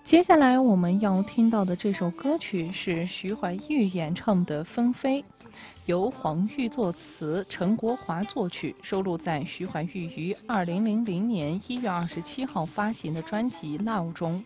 接下来我们要听到的这首歌曲是徐怀钰演唱的《纷飞》，由黄玉作词，陈国华作曲，收录在徐怀钰于2000年1月27号发行的专辑《Love》中。